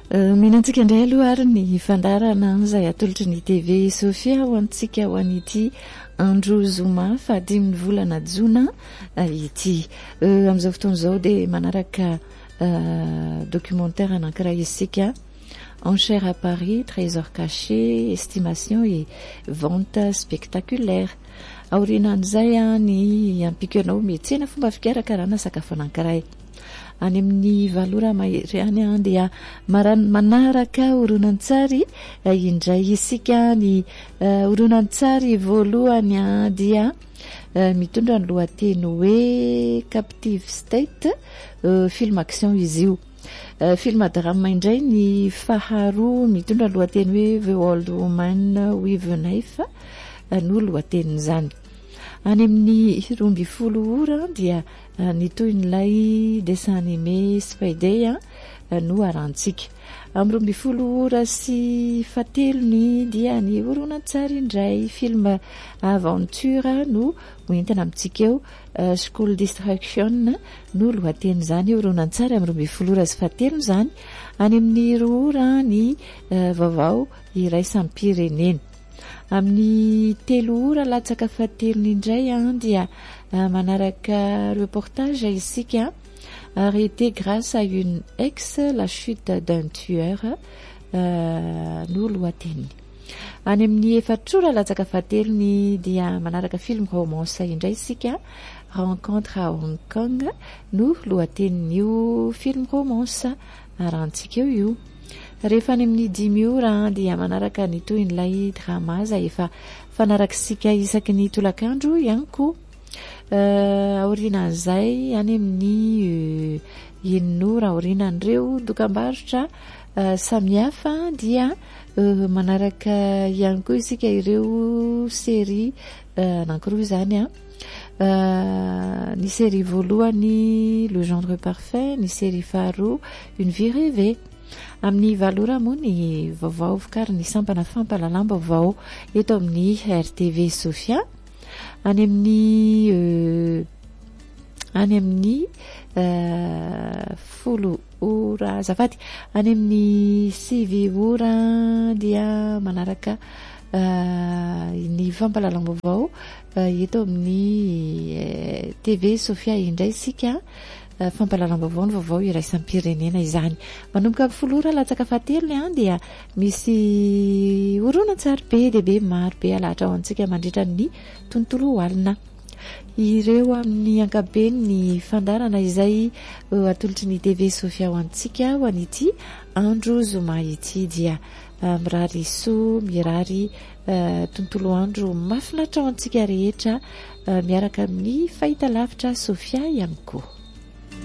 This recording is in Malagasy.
Minantsika indray aloha ary ny fandarana izay atolotry ny TV Sofia ho antsika ho an'ity andro zoma 5 volana Jona ity. Amin'izao fotoana izao dia manaraka documentaire anankiray isika Enchères à Paris, trésors cachés, estimation et vente spectaculaire. Aorinan'izay ny ampikanao miantsena fomba fikarakarana sakafo anankiray. Any amin'ny valora mahery any dia manaraka horonan-tsary indray isika ny horonan-tsary voalohany dia mitondra ny lohateny hoe Captive State, film action izy io. Film drama indray ny faharoa mitondra ny lohateny hoe The Old Woman with a Knife no lohatenin'izany. Any amin'ny 12 ora dia nitoin'ilay dessin animé Spidey no arantsika. Amin'ny 12 ora sy 7 dia ny horonan-tsary indray film aventure no hoentina amintsika eo. School Distraction no lohatenin'izany horonan-tsary amin'ny 12 ora sy 7 izany. Any amin'ny 2 ora ny vaovao iraisam-pirenena. Amin'ny 3 ora latsaka 7 indray dia manaraka reportage isika arrêté grâce à une ex, la chute d'un tueur no lohateny. Any amin'ny 4 ora latsaka 7 dia manaraka film romance indray isika rencontre à Hong Kong no lohatenin'io film romance arantsika io. Rehefa any amin'ny 10 ora dia manaraka ny toin'ilay drama izay efa fanarakisika isaky ny tolakandro ihany koa. Aorinan'izay any amin'ny 9 ora aorinan'ireo dokam-barotra samihafa dia manaraka ihany koa isika ireo série anankiroa izany ny série voalohany Le Gendre Parfait, ny série faharoa Une vie rêvée. Amin'ny 9 ora moa ny vaovao vokariny sampana fampalalam-baovao eto amin'ny RTV Sofia. Any amin'ny 10 ora azafady, any amin'ny 9 ora dia manaraka ny fampalalam-baovao eto amin'ny TV Sofia indray sika. Fampalalam-baovao ny vaovao iraisam-pirenena izany. Manomboka amin'ny 10 ora latsaka 7 dia misy horonan-tsary be dia be maro be alahatra ao antsika mandritra ny tontolo alina. Ireo amin'ny ankabeny ny fandarana izay atolotry ny TV Sofia ho antsika ho an'ity andro zoma ity dia mirary soa, mirary tontolo andro mafinatra ao antsika rehetra miaraka amin'ny fahitalavitra Sofia ihany koa.